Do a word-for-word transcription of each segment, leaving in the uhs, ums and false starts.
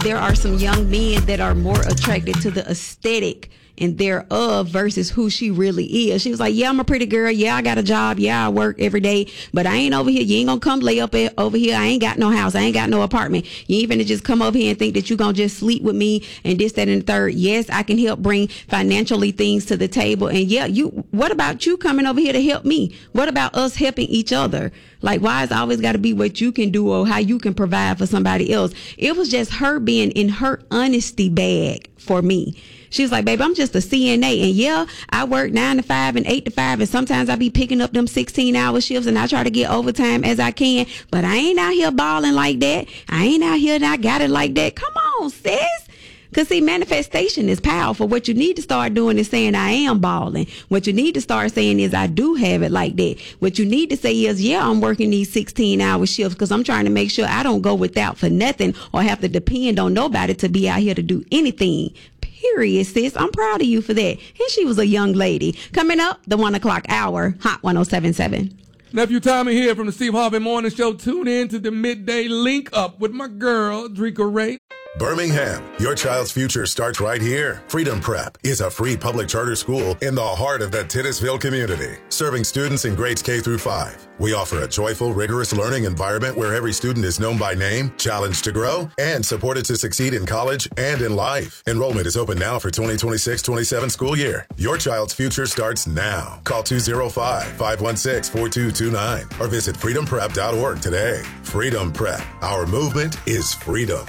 there are some young men that are more attracted to the aesthetic and thereof versus who she really is. She was like, yeah, I'm a pretty girl. Yeah, I got a job. Yeah, I work every day, but I ain't over here. You ain't gonna come lay up at, over here. I ain't got no house. I ain't got no apartment. You ain't finna just come over here and think that you gonna just sleep with me and this, that, and the third. Yes, I can help bring financially things to the table. And yeah, you, what about you coming over here to help me? What about us helping each other? Like, why is it always got to be what you can do or how you can provide for somebody else? It was just her being in her honesty bag for me. She was like, baby, I'm just a C N A. And yeah, I work nine to five and eight to five. And sometimes I be picking up them sixteen hour shifts and I try to get overtime as I can. But I ain't out here balling like that. I ain't out here and I got it like that. Come on, sis. Because, see, manifestation is powerful. What you need to start doing is saying, I am balling. What you need to start saying is, I do have it like that. What you need to say is, yeah, I'm working these sixteen hour shifts because I'm trying to make sure I don't go without for nothing or have to depend on nobody to be out here to do anything. Period, sis. I'm proud of you for that. And she was a young lady. Coming up, the one o'clock hour, Hot one oh seven point seven. Nephew Tommy here from the Steve Harvey Morning Show. Tune in to the midday link up with my girl, Drika Ray. Birmingham, your child's future starts right here. Freedom Prep is a free public charter school in the heart of the Titusville community, serving students in grades K through five. We offer a joyful, rigorous learning environment where every student is known by name, challenged to grow, and supported to succeed in college and in life. Enrollment is open now for twenty twenty-six twenty-seven school year. Your child's future starts now. Call two oh five, five one six, four two two nine or visit freedom prep dot org today. Freedom Prep. Our movement is freedom.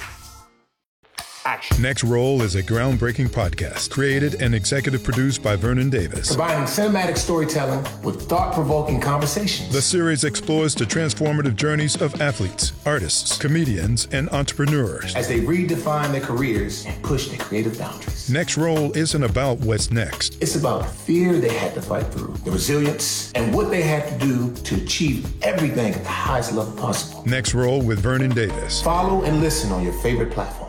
Action. Next Roll is a groundbreaking podcast created and executive produced by Vernon Davis. Combining cinematic storytelling with thought-provoking conversations. The series explores the transformative journeys of athletes, artists, comedians, and entrepreneurs as they redefine their careers and push their creative boundaries. Next Roll isn't about what's next. It's about the fear they had to fight through, the resilience, and what they had to do to achieve everything at the highest level possible. Next Roll with Vernon Davis. Follow and listen on your favorite platform.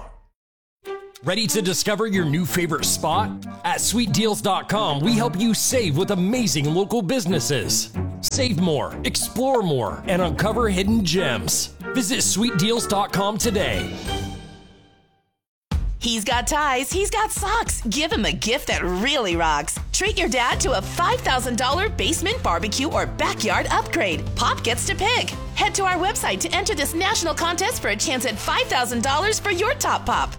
Ready to discover your new favorite spot? At sweet deals dot com, we help you save with amazing local businesses. Save more, explore more, and uncover hidden gems. Visit sweet deals dot com today. He's got ties, he's got socks. Give him a gift that really rocks. Treat your dad to a five thousand dollars basement barbecue or backyard upgrade. Pop gets to pick. Head to our website to enter this national contest for a chance at five thousand dollars for your top pop.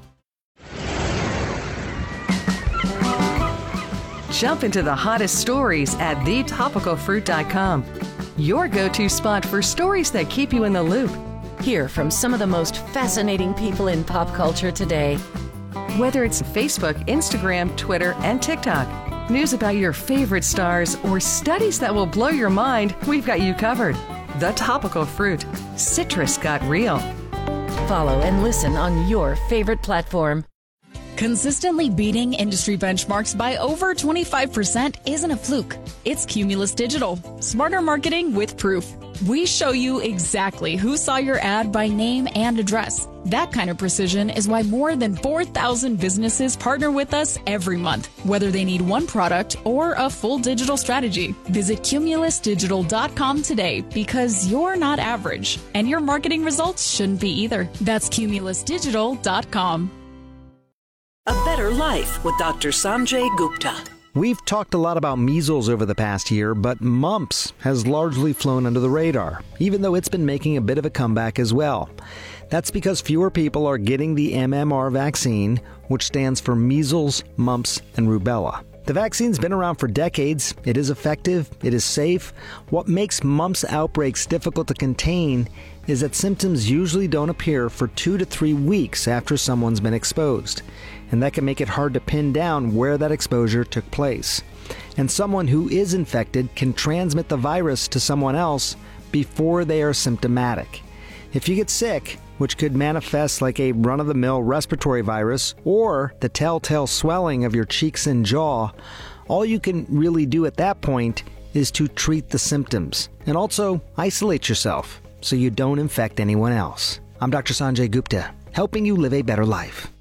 Jump into the hottest stories at the topical fruit dot com. Your go-to spot for stories that keep you in the loop. Hear from some of the most fascinating people in pop culture today. Whether it's Facebook, Instagram, Twitter, and TikTok, news about your favorite stars, or studies that will blow your mind, we've got you covered. The Topical Fruit. Citrus got real. Follow and listen on your favorite platform. Consistently beating industry benchmarks by over twenty-five percent isn't a fluke. It's Cumulus Digital. Smarter marketing with proof. We show you exactly who saw your ad by name and address. That kind of precision is why more than four thousand businesses partner with us every month, whether they need one product or a full digital strategy. Visit cumulus digital dot com today because you're not average, and your marketing results shouldn't be either. That's cumulus digital dot com. A Better Life with Doctor Sanjay Gupta. We've talked a lot about measles over the past year, but mumps has largely flown under the radar, even though it's been making a bit of a comeback as well. That's because fewer people are getting the M M R vaccine, which stands for measles, mumps, and rubella. The vaccine's been around for decades. It is effective. It is safe. What makes mumps outbreaks difficult to contain is that symptoms usually don't appear for two to three weeks after someone's been exposed. And that can make it hard to pin down where that exposure took place. And someone who is infected can transmit the virus to someone else before they are symptomatic. If you get sick, which could manifest like a run-of-the-mill respiratory virus or the telltale swelling of your cheeks and jaw, all you can really do at that point is to treat the symptoms and also isolate yourself so you don't infect anyone else. I'm Doctor Sanjay Gupta, helping you live a better life.